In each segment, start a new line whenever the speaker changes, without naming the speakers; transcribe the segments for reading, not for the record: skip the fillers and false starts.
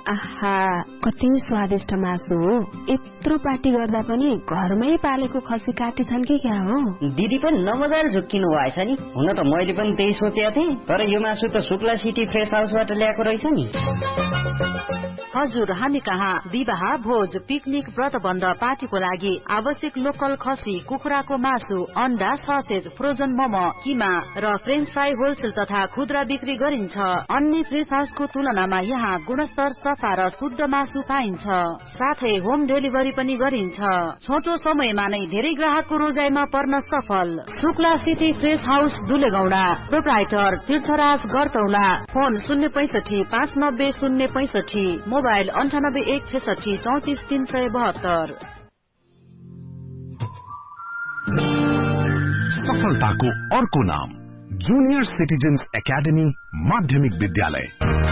आहा कति स्वादिष्ट मासु हो। यत्रो पार्टी गर्दा पनि घरमै पालेको खसी काटिछन् कि क्या हो?
दिदी पनि नमजाले झुक्किनु भएछ नि। हुन त मैले पनि त्यही सोचेको थिएँ, तर यो मासु त शुक्ला सिटी फ्रेस हाउसबाट ल्याएको रहेछ नि।
हजुर, हामी कहाँ विवाह, भोज, पिकनिक, व्रतबन्ध, पार्टीको लागि आवश्यक लोकल खसी, कुखुराको मासु, अन्डा, ससेज, फ्रोजन मोमो, किमा र फ्रेन्च फ्राई होलसेल तथा खुद्रा बिक्री गरिन्छ। अन्य फ्रेस हाउसको तुलनामा यहाँ गुणस्तर, सफा र शुद्ध मासु पाइन्छ। साथै होम डेलिभरी पनि गरिन्छ। छोटो समयमा नै धेरै ग्राहकको रोजाइमा पर्न सफल। Shukla city fresh house, दुलेगौडा। Proprietor तीर्थराज गरतौला। Phone 065 590 065, mobile 98 166 34 372।
सफलताको अर्को नाम जूनियर सिटिजन्स एकेडमी माध्यमिक विद्यालय।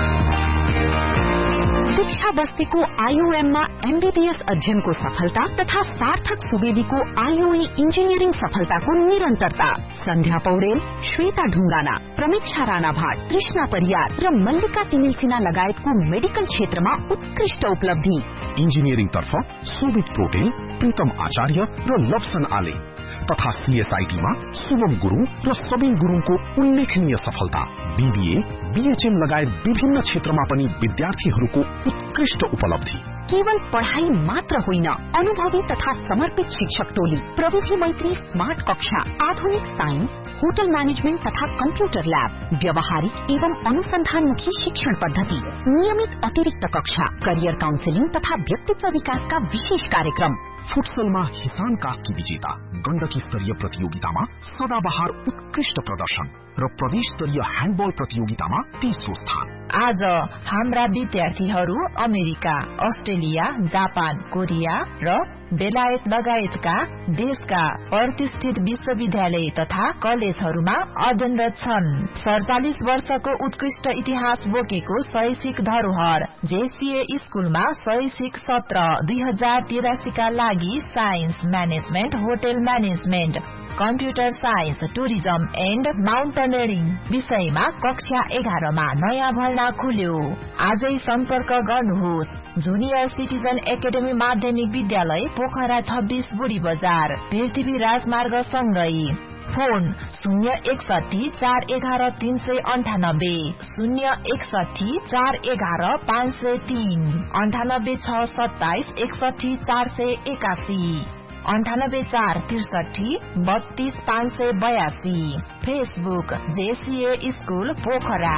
शिक्षा बस्तीको आईओएममा एमबीबीएस अध्ययनको सफलता तथा सार्थक सुवेदीको आईओए इन्जिनियरिङ सफलताको निरन्तरता। सन्ध्या पौडेल, श्वेता ढुङ्गाना, प्रमीक्षा राणा भाट, कृष्णा परियार र मल्लिका तिमिल सिन्हा लगायतको मेडिकल क्षेत्रमा उत्कृष्ट उपलब्धि।
इन्जिनियरिङ तर्फ सुमित पोटेल, प्रीतम आचार्य र लवसन आले तथा सीएसआईटीमा शुभम गुरुङ र सबिन गुरुङको उल्लेखनीय सफलता। बीबीए, बीएचएम लगायत विभिन्न क्षेत्रमा पनि विद्यार्थीहरूको उत्कृष्ट उपलब्धि।
केवल पढ़ाई मात्र होइन, अनुभवी तथा समर्पित शिक्षक टोली, प्रविधि मैत्री स्मार्ट कक्षा, आधुनिक साइन्स, होटल मैनेजमेंट तथा कंप्यूटर लैब, व्यवहारिक एवं अनुसंधानमुखी शिक्षण पद्धति, नियमित अतिरिक्त कक्षा, करियर काउन्सिलिङ तथा व्यक्तित्व विकासका विशेष कार्यक्रम।
फुटसलमा हिसान कास्की विजेता, गण्डकी स्तरीय प्रतियोगितामा सदाबहार उत्कृष्ट प्रदर्शन र प्रदेश स्तरीय ह्यान्डबल प्रतियोगितामा 30औं स्थान।
आज हाम्रा विद्यार्थीहरू अमेरिका, अस्ट्रेलिया, जापान, कोरिया र बेलायत लगायतका देशका प्रतिष्ठित विश्वविद्यालय तथा कलेजहरूमा अध्ययनरत छन्। 47 वर्षको उत्कृष्ट इतिहास बोकेको शैक्षिक धरोहर जेसीए स्कूलमा शैक्षिक सत्र 2083 का लागि science, management, hotel management, computer science, tourism and mountaineering विषयमा कक्षा 11 मा नयाँ भर्ना खुल्यो। आजै सम्पर्क गर्नुहोस्। जुनियर सिटिजन एकेडमी माध्यमिक विद्यालय, पोखरा 26 बुढी बजार, पृथ्वी राजमार्ग सँगै। Phone 061 411 398, 061 411 503, 98 627 61 481, 98 4 63 32 582। Facebook JCA school Pokhara.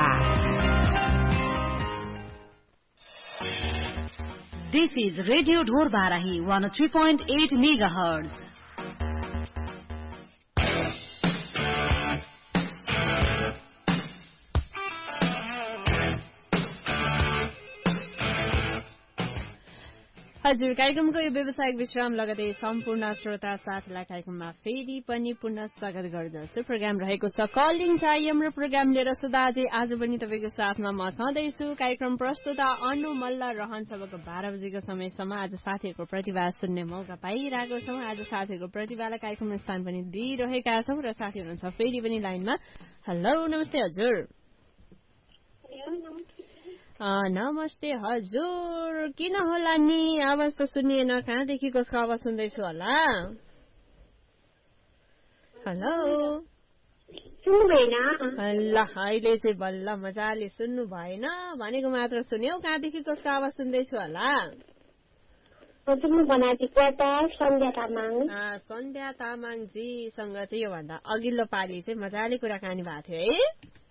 This is Radio Dhor Barahi 103.8 MHz.
हजुर, कार्यक्रमको यो व्यावसायिक विश्राम लगतै सम्पूर्ण श्रोता साथीलाई कार्यक्रममा फेरि पनि पुनः स्वागत गर्दछु। प्रोग्राम रहेको छ कलिङ टाइम र प्रोग्राम लिएर सुदाजी आज पनि तपाईँको साथमा म छँदैछु। कार्यक्रम प्रस्तुता अनु मल्ल रहन्छ। अब 12 बजेको समयसम्म आज साथीहरूको प्रतिभा सुन्ने मौका पाइरहेको छौँ। आज साथीहरूको प्रतिभालाई कार्यक्रममा स्थान पनि दिइरहेका छौँ र साथी हुनुहुन्छ फेरि पनि लाइनमा। हेलो, नमस्ते हजुर। नमस्ते हजुर, किन होला नि आवाज त सुनिएन? कहाँदेखि कसको आवाज सुन्दैछु होला? हेलो, ल अहिले चाहिँ बल्ल मजाले सुन्नु भएन, भनेको मात्र सुन्यौ। कहाँदेखि कसको आवाज सुन्दैछु होला? सन्ध्या तामाङजीसँग चाहिँ योभन्दा अघिल्लो पालि चाहिँ मजाले कुराकानी भएको थियो है।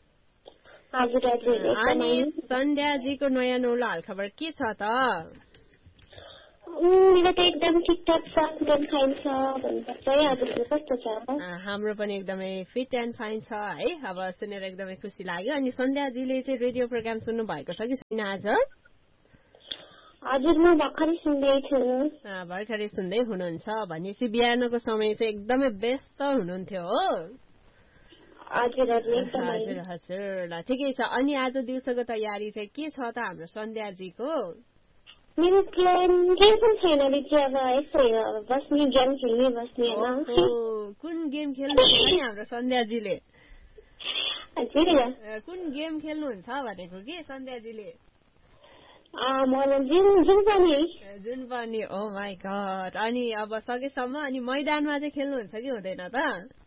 अनि सन्ध्याजीको नयाँ नौलो हालखबर के छ त?
मेरो त एकदम ठिकठाक छ, एकदम फाइन छ भन्नुपर्छ है। हजुरको कस्तो छ?
हाम्रो पनि एकदमै फिट एन्ड फाइन छ है। अब सुनेर एकदमै खुसी लाग्यो। अनि सन्ध्याजीले चाहिँ रेडियो प्रोग्राम सुन्नु भएको छ कि छैन आज?
हजुर, म भर्खरै सुन्दै छु।
भर्खरै सुन्दै हुनुहुन्छ भनेपछि बिहानको समय चाहिँ एकदमै व्यस्त हुनुहुन्थ्यो हो?
हजुर
हजुर हजुर, ल ठिकै छ। अनि आज दिउँसोको तयारी चाहिँ के छ त हाम्रो सन्ध्याजीको?
मेरो प्लान केही पनि छैन दिदी, अब यस्तै बस्ने, गेम खेल्ने, बस्ने होइन।
कुन गेम खेल्नुहुन्छ नि हाम्रो सन्ध्याजीले?
हजुर,
कुन गेम खेल्नुहुन्छ भनेको के सन्ध्याजीले? जुन पनि ओ माई गॉड अनि अब सकेसम्म अनि मैदानमा चाहिँ खेल्नुहुन्छ कि हुँदैन त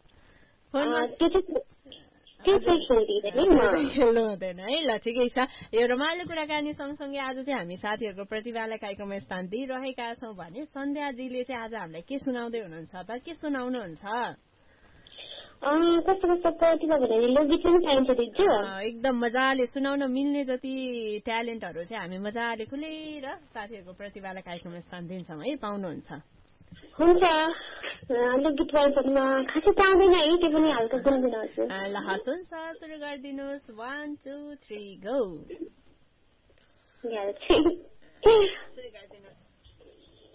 खेल्नु हुँदैन है ल ठिकै छ यो रमाइलो कुराकानी सँगसँगै आज चाहिँ हामी साथीहरूको प्रतिभालाई कार्यक्रममा स्थान दिइरहेका छौँ भने सन्ध्याजीले चाहिँ आज हामीलाई के सुनाउँदै हुनुहुन्छ त के सुनाउनुहुन्छ एकदम मजाले सुनाउन मिल्ने जति ट्यालेन्टहरू चाहिँ हामी मजाले खुलेर साथीहरूको प्रतिभालाई कार्यक्रममा स्थान दिन्छौँ है पाउनुहुन्छ
हुन्छ लोकगीत वाइफमा खासै पाउँदैन है त्यो पनि हल्का गुनगुनाउँछु
ल हस् हुन्छ सुरु गरिदिनुहोस् 1 2 3 गो सुरु गरिदिनुहोस्